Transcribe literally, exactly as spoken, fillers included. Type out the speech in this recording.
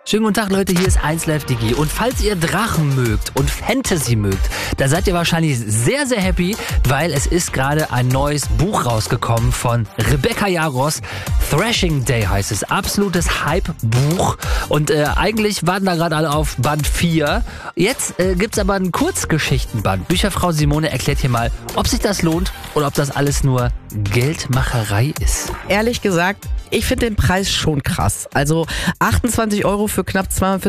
Schönen guten Tag, Leute, hier ist eins Live Digi. Und falls ihr Drachen mögt und Fantasy mögt, dann seid ihr wahrscheinlich sehr, sehr happy, weil es ist gerade ein neues Buch rausgekommen von Rebecca Yarros. Thrashing Day heißt es. Absolutes Hype-Buch. Und äh, eigentlich warten da gerade alle auf Band vier. Jetzt äh, gibt's aber einen Kurzgeschichtenband. Bücherfrau Simone erklärt hier mal, ob sich das lohnt oder ob das alles nur Geldmacherei ist. Ehrlich gesagt, ich finde den Preis schon krass. Also achtundzwanzig Euro für knapp zweihundertvierzig